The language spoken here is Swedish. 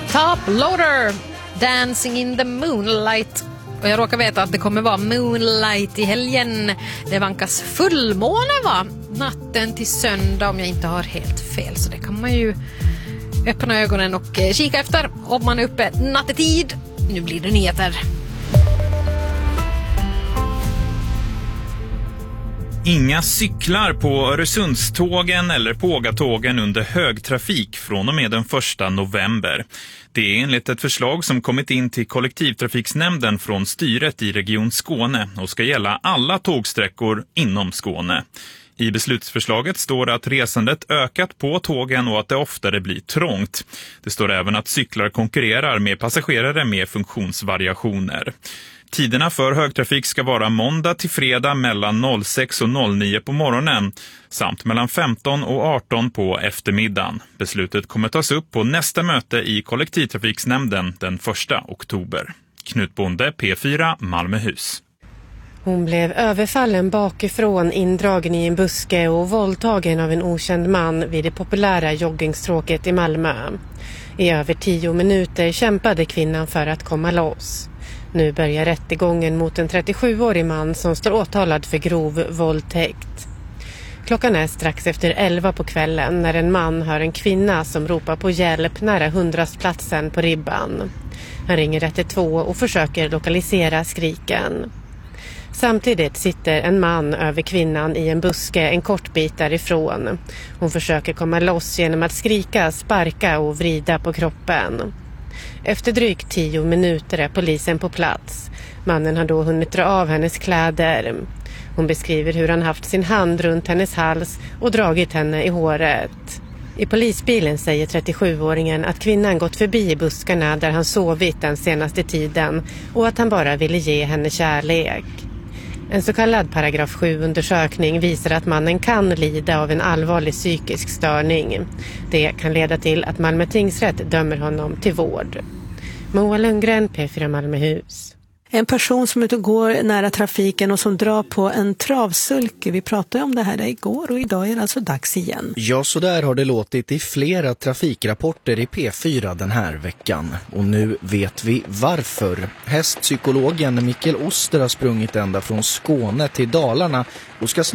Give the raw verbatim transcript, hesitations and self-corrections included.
Top Loader, Dancing in the Moonlight. Och jag råkar veta att det kommer vara Moonlight i helgen. Det vankas fullmåne, va? Natten till söndag, om jag inte har helt fel. Så det kan man ju öppna ögonen och kika efter om man är uppe nattetid. Nu blir det nyheter. Inga cyklar på Öresundstågen eller Pågatågen under högtrafik från och med den första november. Det är enligt ett förslag som kommit in till kollektivtrafiksnämnden från styret i Region Skåne och ska gälla alla tågsträckor inom Skåne. I beslutsförslaget står det att resandet ökat på tågen och att det oftare blir trångt. Det står även att cyklar konkurrerar med passagerare med funktionsvariationer. Tiderna för högtrafik ska vara måndag till fredag mellan sex och nio på morgonen samt mellan femton och arton på eftermiddagen. Beslutet kommer tas upp på nästa möte i kollektivtrafiksnämnden den första oktober. Knut Bonde, P fyra, Malmöhus. Hon blev överfallen bakifrån, indragen i en buske och våldtagen av en okänd man vid det populära joggingstråket i Malmö. I över tio minuter kämpade kvinnan för att komma loss. Nu börjar rättegången mot en trettiosjuårig man som står åtalad för grov våldtäkt. Klockan är strax efter elva på kvällen när en man hör en kvinna som ropar på hjälp nära hundrastplatsen på Ribban. Han ringer ett ett två och försöker lokalisera skriken. Samtidigt sitter en man över kvinnan i en buske en kort bit därifrån. Hon försöker komma loss genom att skrika, sparka och vrida på kroppen. Efter drygt tio minuter är polisen på plats. Mannen har då hunnit dra av hennes kläder. Hon beskriver hur han haft sin hand runt hennes hals och dragit henne i håret. I polisbilen säger trettiosjuåringen att kvinnan gått förbi buskarna där han sovit den senaste tiden och att han bara ville ge henne kärlek. En så kallad paragraf sju-undersökning visar att mannen kan lida av en allvarlig psykisk störning. Det kan leda till att Malmö tingsrätt dömer honom till vård. Moa Lundgren, P fyra Malmöhus. En person som är ute och går nära trafiken och som drar på en travsulke. Vi pratade om det här igår och idag är det alltså dags igen. Ja, så där har det låtit i flera trafikrapporter i P fyra den här veckan. Och nu vet vi varför. Hästpsykologen Mikael Oster har sprungit ända från Skåne till Dalarna och ska